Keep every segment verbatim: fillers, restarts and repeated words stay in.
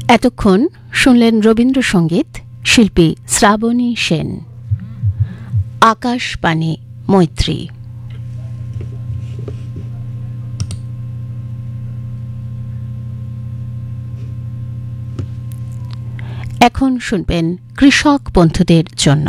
এতক্ষণ শুনলেন রবীন্দ্রসঙ্গীত, শিল্পী শ্রাবণী সেন। আকাশবাণী মৈত্রী। এখন শুনবেন কৃষক বন্ধুদের জন্য।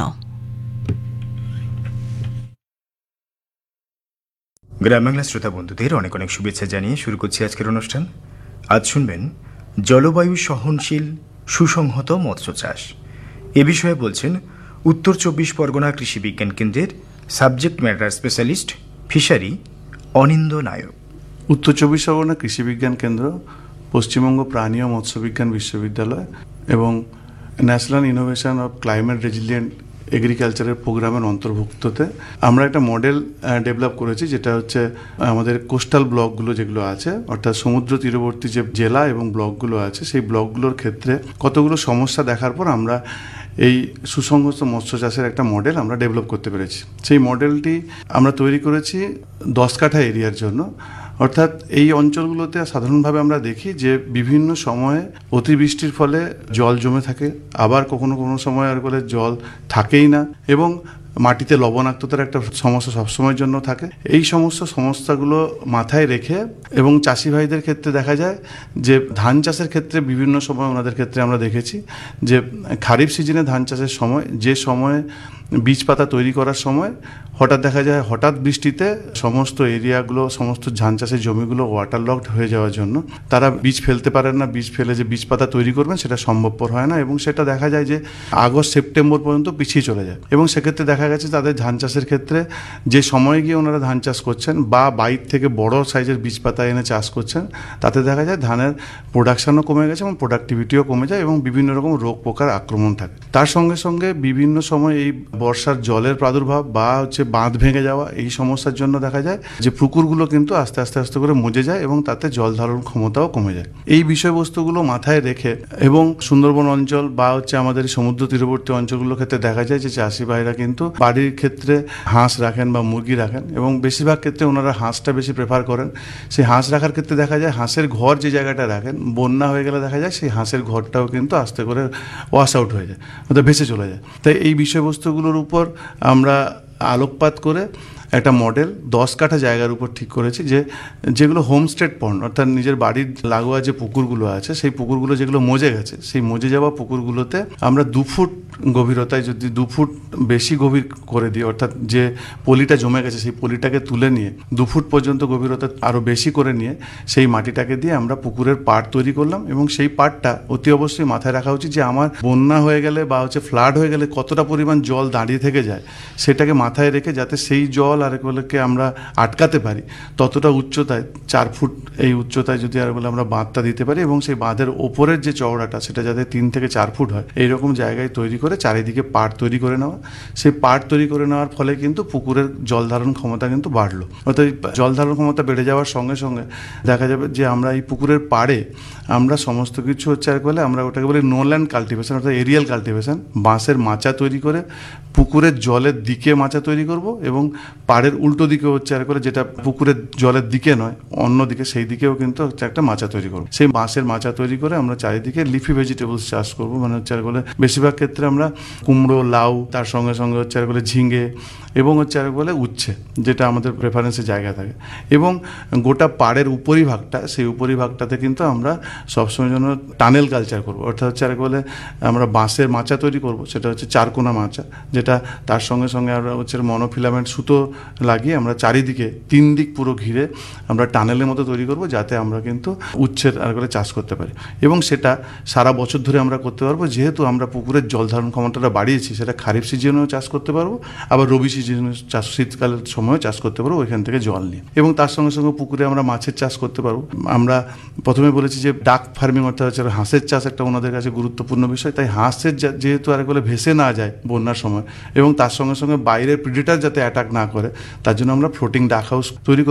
গ্রাম বাংলা শ্রোতা বন্ধুদের অনেক অনেক শুভেচ্ছা জানিয়ে শুরু করছি আজকের অনুষ্ঠান। আজ শুনবেন জলবায়ু সহনশীল সুসংহত মৎস্য চাষ। এ বিষয়ে বলছেন উত্তর চব্বিশ পরগনা কৃষি বিজ্ঞান কেন্দ্রের সাবজেক্ট ম্যাটার স্পেশালিস্ট ফিশারি অনিন্দ নায়ক। উত্তর চব্বিশ পরগনা কৃষি বিজ্ঞান কেন্দ্র, পশ্চিমবঙ্গ প্রাণী ও মৎস্য বিজ্ঞান বিশ্ববিদ্যালয় এবং national innovation of climate resilient এগ্রিকালচারের প্রোগ্রামের অন্তর্ভুক্ততে আমরা একটা মডেল ডেভেলপ করেছি, যেটা হচ্ছে আমাদের কোস্টাল ব্লকগুলো যেগুলো আছে, অর্থাৎ সমুদ্র তীরবর্তী যে জেলা এবং ব্লকগুলো আছে, সেই ব্লকগুলোর ক্ষেত্রে কতগুলো সমস্যা দেখার পর আমরা এই সুসংহত মৎস্য চাষের একটা মডেল আমরা ডেভেলপ করতে পেরেছি। সেই মডেলটি আমরা তৈরি করেছি দশ কাঠা এরিয়ার জন্য। অর্থাৎ এই অঞ্চলগুলোতে সাধারণভাবে আমরা দেখি যে বিভিন্ন সময়ে অতিবৃষ্টির ফলে জল জমে থাকে, আবার কখনো কোনো সময় আর বলে জল থাকেই না, এবং মাটিতে লবণাক্ততার একটা সমস্যা সবসময়ের জন্য থাকে। এই সমস্ত সমস্যাগুলো মাথায় রেখে এবং চাষি ভাইদের ক্ষেত্রে দেখা যায় যে ধান চাষের ক্ষেত্রে বিভিন্ন সময় ওনাদের ক্ষেত্রে আমরা দেখেছি যে খারিফ সিজনে ধান চাষের সময়, যে সময়ে বীজ পাতা তৈরি করার সময় হঠাৎ দেখা যায় হঠাৎ বৃষ্টিতে সমস্ত এরিয়াগুলো, সমস্ত ধান চাষের জমিগুলো ওয়াটার লকড হয়ে যাওয়ার জন্য তারা বীজ ফেলতে পারেন না। বীজ ফেলে যে বীজ পাতা তৈরি করবেন সেটা সম্ভবপর হয় না, এবং সেটা দেখা যায় যে আগস্ট সেপ্টেম্বর পর্যন্ত পিছিয়ে চলে যায়। এবং সেক্ষেত্রে দেখা গেছে তাদের ধান চাষের ক্ষেত্রে যে সময়ে গিয়ে ওনারা ধান চাষ করছেন বা বাইর থেকে বড় সাইজের বীজ পাতা এনে চাষ করছেন, তাতে দেখা যায় ধানের প্রোডাকশনও কমে গেছে এবং প্রোডাক্টিভিটিও কমে যায় এবং বিভিন্ন রকম রোগ পোকার আক্রমণ থাকে। তার সঙ্গে সঙ্গে বিভিন্ন সময় এই বর্ষার জলের প্রাদুর্ভাব বা হচ্ছে বাঁধ ভেঙে যাওয়া, এই সমস্যার জন্য দেখা যায় যে পুকুরগুলো কিন্তু আস্তে আস্তে আস্তে করে মজে যায় এবং তাতে জল ধারণ ক্ষমতাও কমে যায়। এই বিষয়বস্তুগুলো মাথায় রেখে এবং সুন্দরবন অঞ্চল বা হচ্ছে আমাদের সমুদ্র তীরবর্তী অঞ্চলগুলোর ক্ষেত্রে দেখা যায় যে চাষি ভাইরা কিন্তু বাড়ির ক্ষেত্রে হাঁস রাখেন বা মুরগি রাখেন, এবং বেশিরভাগ ক্ষেত্রে ওনারা হাঁসটা বেশি প্রেফার করেন। সেই হাঁস রাখার ক্ষেত্রে দেখা যায় হাঁসের ঘর যে জায়গাটা রাখেন, বন্যা হয়ে গেলে দেখা যায় সেই হাঁসের ঘরটাও কিন্তু আস্তে করে ওয়াশ আউট হয়ে যায়, অর্থাৎ ভেসে চলে যায়। তাই এই বিষয়বস্তুগুলোর উপর আমরা আলোকপাত করে একটা মডেল দশ কাঠা জায়গার উপর ঠিক করেছি, যে যেগুলো হোমস্টেড পন্ড, অর্থাৎ নিজের বাড়ির লাগোয়া যে পুকুরগুলো আছে, সেই পুকুরগুলো যেগুলো মজে গেছে, সেই মজে যাওয়া পুকুরগুলোতে আমরা দু ফুট গভীরতায় যদি দু ফুট বেশি গভীর করে দিই, অর্থাৎ যে পলিটা জমে গেছে সেই পলিটাকে তুলে নিয়ে দু ফুট পর্যন্ত গভীরতা আরও বেশি করে নিয়ে সেই মাটিটাকে দিয়ে আমরা পুকুরের পাড় তৈরি করলাম। এবং সেই পাড়টা অতি অবশ্যই মাথায় রাখা উচিত যে আমার বন্যা হয়ে গেলে বা হচ্ছে ফ্লাড হয়ে গেলে কতটা পরিমাণ জল দাঁড়িয়ে থেকে যায়, সেটাকে মাথায় রেখে যাতে সেই জল আরেকগুলোকে আমরা আটকাতে পারি, ততটা উচ্চতায় চার ফুট এই উচ্চতায় যদি আর বলে আমরা বাঁধটা দিতে পারি, এবং সেই বাঁধের ওপরের যে চওড়াটা সেটা যাতে তিন থেকে চার ফুট হয়, এইরকম জায়গায় তৈরি করে চারিদিকে পাড় তৈরি করে নেওয়া। সেই পাড় তৈরি করে নেওয়ার ফলে কিন্তু পুকুরের জল ধারণ ক্ষমতা কিন্তু বাড়লো। অর্থাৎ জল ধারণ ক্ষমতা বেড়ে যাওয়ার সঙ্গে সঙ্গে দেখা যাবে যে আমরা এই পুকুরের পাড়ে আমরা সমস্ত কিছু হচ্ছে আর বলে আমরা ওটাকে বলি নো ল্যান্ড কাল্টিভেশন, অর্থাৎ এরিয়াল কাল্টিভেশন। বাঁশের মাচা তৈরি করে পুকুরের জলের দিকে মাচা তৈরি করব, এবং পাড়ের উল্টো দিকে হচ্ছে আর করে, যেটা পুকুরের জলের দিকে নয় অন্য দিকে, সেই দিকেও কিন্তু হচ্ছে একটা মাচা তৈরি করবো। সেই বাঁশের মাচা তৈরি করে আমরা চারিদিকে লিফি ভেজিটেবলস চাষ করবো, মানে হচ্ছে আর বলে বেশিরভাগ ক্ষেত্রে আমরা কুমড়ো, লাউ, তার সঙ্গে সঙ্গে হচ্ছে আর বলে ঝিঙে এবং হচ্ছে আর বলে উচ্ছে, যেটা আমাদের প্রেফারেন্সের জায়গা থাকে। এবং গোটা পাড়ের উপরিভাগটা, সেই উপরিভাগটাতে কিন্তু আমরা সবসময় জন্য টানেল কালচার করবো, অর্থাৎ হচ্ছে আর বলে আমরা বাঁশের মাচা তৈরি করব, সেটা হচ্ছে চারকোনা মাচা, যেটা তার সঙ্গে সঙ্গে আমরা হচ্ছে মনোফিলামেন্ট সুতো লাগিয়ে আমরা চারিদিকে তিন দিক পুরো ঘিরে আমরা টানেলের মতো তৈরি করব, যাতে আমরা কিন্তু উচ্ছের আর করে চাষ করতে পারি। এবং সেটা সারা বছর ধরে আমরা করতে পারবো, যেহেতু আমরা পুকুরের জল ধারণ ক্ষমতাটা বাড়িয়েছি। সেটা খারিফ সিজনেও চাষ করতে পারবো, আবার রবি সিজনে চাষ, শীতকালের সময়ও চাষ করতে পারবো ওইখান থেকে জল নিয়ে। এবং তার সঙ্গে সঙ্গে পুকুরে আমরা মাছের চাষ করতে পারবো। আমরা প্রথমে বলেছি যে ডাক ফার্মিং, অর্থাৎ হচ্ছে হাঁসের চাষ একটা ওনাদের কাছে গুরুত্বপূর্ণ বিষয়। তাই হাঁসের যেহেতু আর বলে ভেসে না যায় বন্যার সময়, এবং তার সঙ্গে সঙ্গে বাইরের প্রিডেটার যাতে অ্যাটাক না করে, তার জন্য আমরা ফ্লোটিং ডাক হাউস তৈরি